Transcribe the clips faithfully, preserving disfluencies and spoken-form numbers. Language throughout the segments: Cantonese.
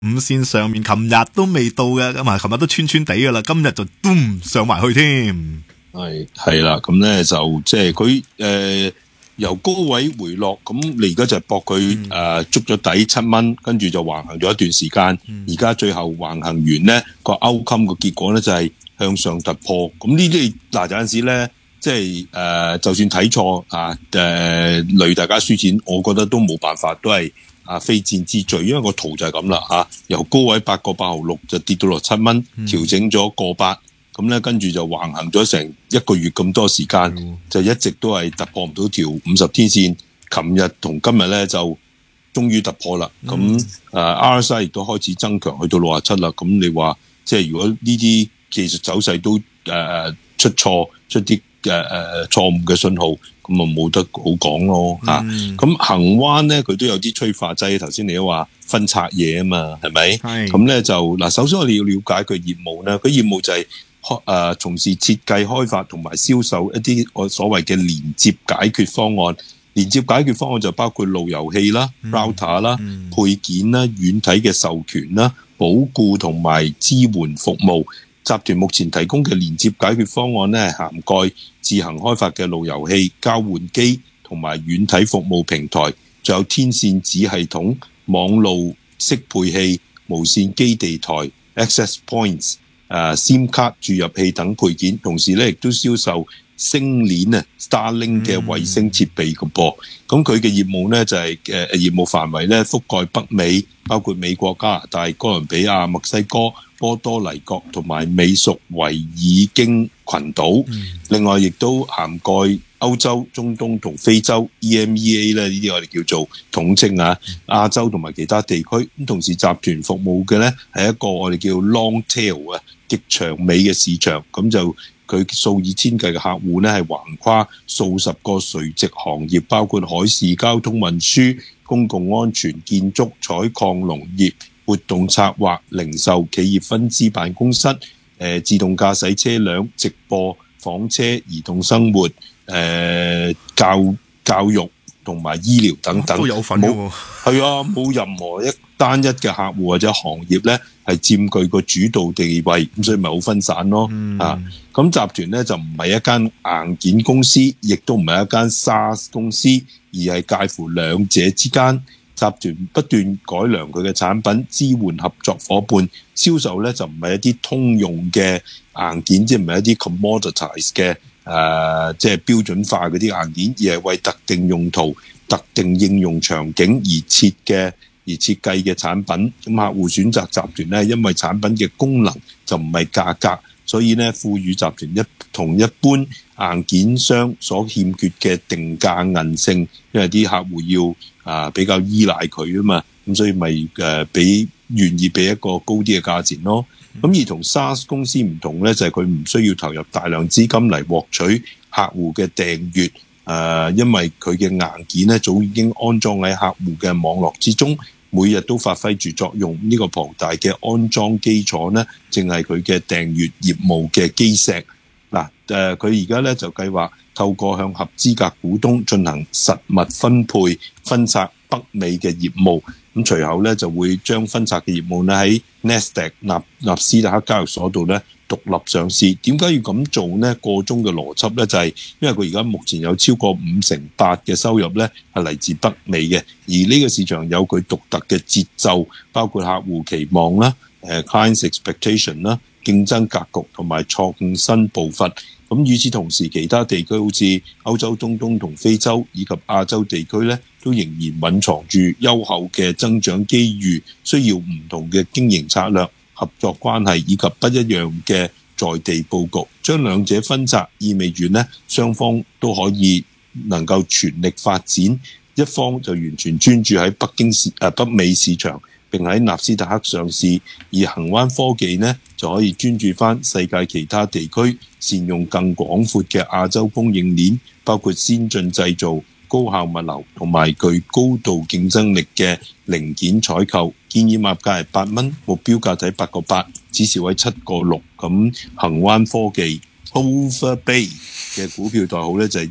五線上面，琴日都未到嘅，咁啊，琴日都穿穿地噶啦，今日就咚上埋去添。 係係啦，咁咧就即係佢誒由高位回落，咁你而家就搏佢誒捉咗底七蚊，跟住就橫行咗一段時間，而、嗯、家最後橫行完咧個 outcome 個結果咧就係向上突破。咁呢啲嗱有陣時咧，即係誒就算睇錯啊誒累大家輸錢，我覺得都冇辦法，都係啊非戰之罪，因為個圖就係咁啦嚇，由高位八個八毫六就跌到落七蚊，調整咗個八。咁咧，跟住就橫行咗成一個月咁多時間，嗯、就一直都係突破唔到條五十天線。琴日同今日咧就終於突破啦。咁、嗯、誒、呃、R S I 亦都開始增強，去到六十七啦。咁你話即係如果呢啲技術走勢都誒、呃、出錯，出啲誒誒錯誤嘅信號，咁啊冇得好講咯嚇。咁、嗯、恒灣咧佢都有啲催化劑，頭先你都話分拆嘢啊嘛，係咪？咁咧就嗱，首先我哋要了解佢業務咧，佢業務就係、是。誒、呃，從事設計、開發同埋銷售一啲我所謂嘅連接解決方案。連接解決方案就包括路由器啦、嗯、router 啦、嗯、配件啦、軟體嘅授權啦、保固同埋支援服務。集團目前提供嘅連接解決方案咧，涵蓋自行開發嘅路由器、交換機同埋軟體服務平台，仲有天線子系統、網路適配器、無線基地台、access points。誒、uh, SIM 卡注入器等配件，同時咧亦都銷售星鏈啊 Starlink 嘅衛星設備嘅噃。咁佢嘅業務咧就係、是、誒、呃、業務範圍咧覆蓋北美，包括美國、加拿大、哥倫比亞、墨西哥、波多黎各同埋美屬維爾京群島。嗯、另外亦都涵蓋歐洲、中東同非洲 E M E A 咧，呢啲我哋叫做統稱啊，亞洲同埋其他地區。咁同時集團服務嘅咧係一個我哋叫 long tail 啊，極長尾嘅市場。咁就佢數以千計嘅客戶咧係橫跨數十個垂直行業，包括海事、交通運輸、公共安全、建築、採礦、農業、活動策劃、零售、企業分支辦公室、呃、自動駕駛車輛、直播、房車、移動生活、誒教教育同埋醫療等等，都有份嘅喎。係啊，冇任何一單一嘅客戶或者行業咧係佔據個主導地位，咁所以咪好分散咯。嗯、啊，咁集團咧就唔係一間硬件公司，亦都唔係一間 SaaS 公司，而係介乎兩者之間。集團不斷改良佢嘅產品，支援合作伙伴。銷售咧就唔係一啲通用嘅硬件，即係唔係一啲 commoditize 嘅。誒、呃，即係標準化嗰啲硬件，而係為特定用途、特定應用場景而設嘅、而設計嘅產品。咁客戶選擇集團咧，因為產品嘅功能就唔係價格，所以咧賦予集團一同一般硬件商所欠缺嘅定價韌性，因為啲客戶要啊、呃、比較依賴佢啊嘛，咁所以咪誒俾願意俾一個高啲嘅價錢咯。咁而同 SaaS 公司唔同咧，就係佢唔需要投入大量資金嚟獲取客戶嘅訂閱，誒、呃，因為佢嘅硬件咧早已經安裝喺客戶嘅網絡之中，每日都發揮住作用。呢、這個龐大嘅安裝基礎咧，正係佢嘅訂閱業務嘅基石。嗱、呃，誒，佢而家咧就計劃透過向合資格股東進行實物分配，分拆北美嘅業務。咁隨後咧就會將分拆嘅業務咧喺 Nasdaq 納納斯達克交易所度咧獨立上市。點解要咁做呢？個中嘅邏輯咧就係、是、因為佢而家目前有超過五成八嘅收入咧係嚟自北美嘅，而呢個市場有佢獨特嘅節奏，包括客戶期望啦、誒 clients expectation 啦、競爭格局同埋創新步伐。咁與此同時，其他地區好似歐洲、中東同非洲以及亞洲地區咧，都仍然蘊藏住優厚嘅增長機遇，需要唔同嘅經營策略、合作關係以及不一樣嘅在地佈局。將兩者分拆，意味住咧雙方都可以能夠全力發展，一方就完全專注喺北京市誒北美市場，並喺納斯達克上市；而恒灣科技呢，就可以專注翻世界其他地區，善用更廣闊嘅亞洲供應鏈，包括先進製造、高效物流同埋具高度競爭力嘅零件採購。建議碼價係八蚊，目標價睇八個八，指示位七個六。咁恒灣科技 Overbay 嘅股票代號咧就係一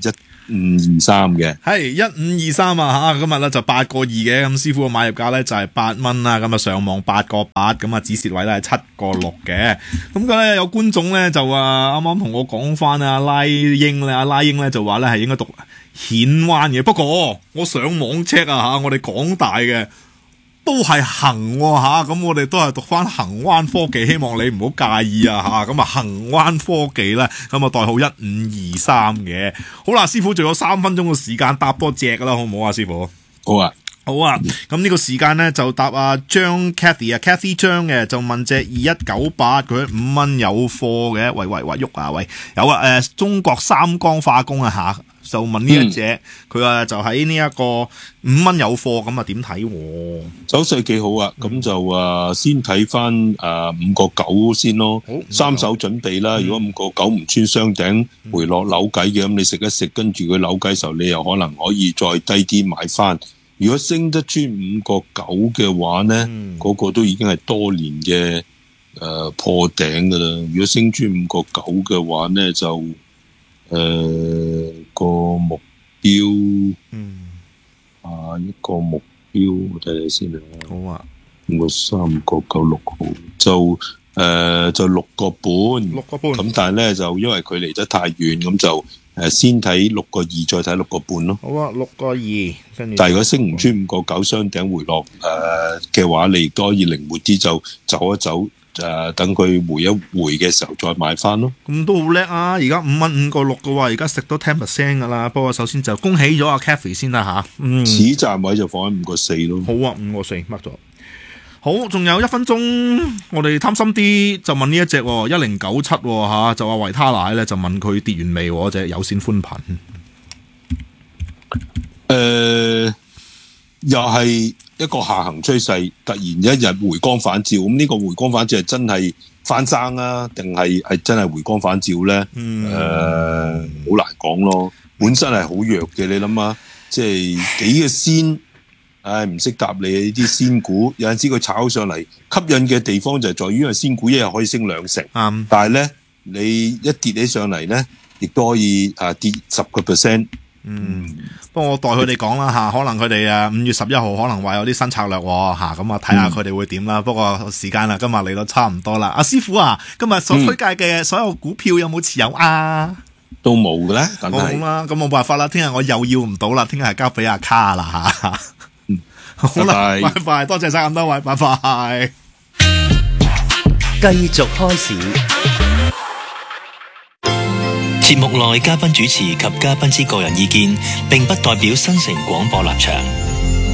五二三嘅， 係一五二三啊吓，今日咧就八個二嘅，咁師傅嘅買入價咧就係八蚊啦，咁啊上網八個八，咁啊止蝕位咧係七個六嘅，咁嘅咧有觀眾咧就啊啱啱同我講翻啊拉英咧，阿拉英咧就話咧係應該讀顯灣嘅，不過我上網 check 啊吓，我哋廣大嘅。都係恒吓，咁我哋都係讀翻恒灣科技，希望你唔好介意啊吓。咁啊恒灣科技咧，咁啊代號一五二三嘅。好啦，師傅仲有三分鐘嘅時間答多隻啦，好唔好啊？師傅， 好啊， 好啊。咁呢個時間咧就答阿張 Cathy 啊 ，Cathy 張嘅就問隻二一九八，佢五蚊有貨嘅。喂喂喂，喐啊喂，有啊，誒、呃，中國三江化工啊吓。就問呢一隻，佢話、嗯、就喺呢一個五蚊有貨，咁啊點睇？ 走勢幾好啊！咁、嗯、就啊先睇翻誒五個九先咯，三手準備啦。嗯、如果五個九唔穿雙頂回落扭計嘅，咁、嗯、你食一食，跟住佢扭計時候，你又可能可以再低啲買翻。如果升得穿五個九嘅話咧，嗰、嗯、個都已經係多年嘅誒、呃、破頂噶啦。如果升穿五個九嘅話咧，就誒、呃，個目標，嗯，啊，一個目標，我睇睇先啦。 好啊， 五個三個九六號，就誒、呃、就六個半， 六個半。咁但係咧就因為佢離得太遠，咁就誒先睇六個二，再睇六個半咯。 好啊，六個二，跟住。 但係如果升唔穿五個九雙頂回落誒嘅話，你亦都可以靈活啲就走一走。誒、呃，等佢回一回嘅時候再買翻咯。 咁都好叻啊！而家五蚊五個六嘅話，而家食到 ten percent 噶啦。不過首先就恭喜咗阿 Cathy 先啦吓。嗯， 此站位就放喺五個四咯。 好啊，五個四 mark 咗。好，仲有一分鐘，我哋貪心啲就問呢一隻一零九七吓，就話維他奶咧就問佢跌完未嗰隻有線寬頻。 誒、呃，又係。一個下行趨勢，突然一日回光返照，咁呢個回光返照係真係翻生啊，定係係真係回光返照咧？誒、嗯，好、呃、難講咯。本身係好弱嘅，你諗下，即係幾個仙，唉，唔識答你呢啲仙股，有陣時佢炒上嚟，吸引嘅地方就係在於，因為仙股一日可以升兩成，嗯、但係咧你一跌起上嚟咧，亦都可以啊跌十個 percent。 嗯，不過我代佢哋講啦吓，可能佢哋誒五月十一號可能話有啲新策略吓，咁啊睇下佢哋會點啦。嗯、不過時間啦，今日嚟到差唔多啦。阿師傅啊，今日所推介嘅所有股票有冇持有啊？ 都冇嘅咧，梗係好啦，咁冇辦法啦。聽日我又要唔到啦，聽日係交俾阿卡啦吓。嗯，好啦，拜拜，多謝晒咁多位，拜拜。 繼續開始。節目內嘉賓主持及嘉賓之個人意見，並不代表新城廣播立場。